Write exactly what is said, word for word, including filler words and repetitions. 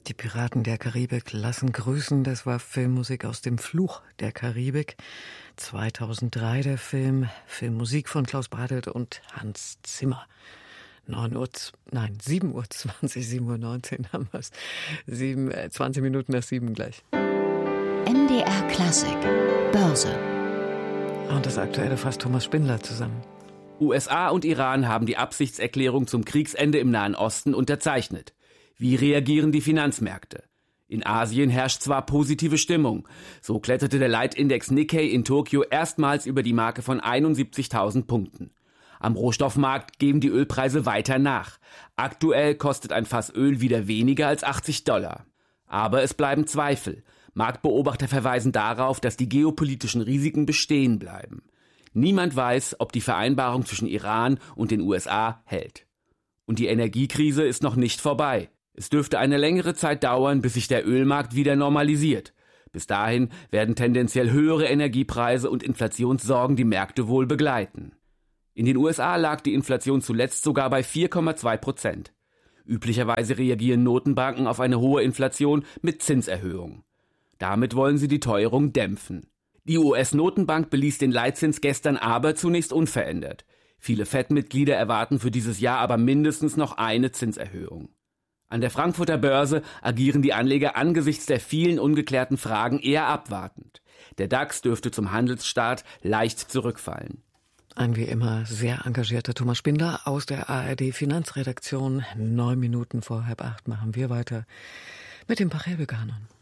Die Piraten der Karibik lassen grüßen. Das war Filmmusik aus dem Fluch der Karibik. zweitausenddrei der Film. Filmmusik von Klaus Bartelt und Hans Zimmer. neun Uhr, nein, sieben Uhr zwanzig, sieben Uhr neunzehn haben wir es. Sieben, äh, zwanzig Minuten nach sieben gleich. M D R Klassik. Börse. Und das Aktuelle fasst Thomas Spindler zusammen. U S A und Iran haben die Absichtserklärung zum Kriegsende im Nahen Osten unterzeichnet. Wie reagieren die Finanzmärkte? In Asien herrscht zwar positive Stimmung. So kletterte der Leitindex Nikkei in Tokio erstmals über die Marke von einundsiebzigtausend Punkten. Am Rohstoffmarkt geben die Ölpreise weiter nach. Aktuell kostet ein Fass Öl wieder weniger als achtzig Dollar. Aber es bleiben Zweifel. Marktbeobachter verweisen darauf, dass die geopolitischen Risiken bestehen bleiben. Niemand weiß, ob die Vereinbarung zwischen Iran und den U S A hält. Und die Energiekrise ist noch nicht vorbei. Es dürfte eine längere Zeit dauern, bis sich der Ölmarkt wieder normalisiert. Bis dahin werden tendenziell höhere Energiepreise und Inflationssorgen die Märkte wohl begleiten. In den U S A lag die Inflation zuletzt sogar bei vier Komma zwei Prozent. Üblicherweise reagieren Notenbanken auf eine hohe Inflation mit Zinserhöhungen. Damit wollen sie die Teuerung dämpfen. Die U S-Notenbank beließ den Leitzins gestern aber zunächst unverändert. Viele F E D-Mitglieder erwarten für dieses Jahr aber mindestens noch eine Zinserhöhung. An der Frankfurter Börse agieren die Anleger angesichts der vielen ungeklärten Fragen eher abwartend. Der DAX dürfte zum Handelsstart leicht zurückfallen. Ein wie immer sehr engagierter Thomas Spindler aus der A R D-Finanzredaktion. Neun Minuten vor halb acht machen wir weiter mit dem Pachelbel-Kanon.